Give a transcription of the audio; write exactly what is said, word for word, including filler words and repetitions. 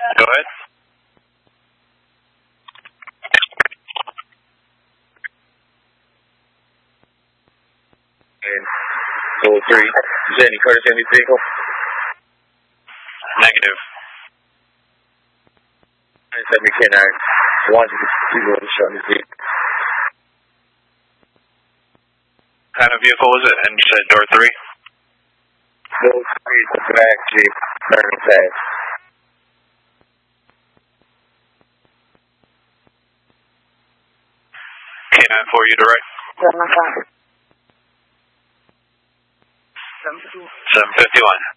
Go ahead. Goal three. Is there any courtesy on this vehicle? Negative. Let me can I want to see what is on this vehicle. What kind of vehicle was it? And you said door three? Goal three is a black Jeep, turning fast. K nine four, you direct? seven five. seven fifty-one.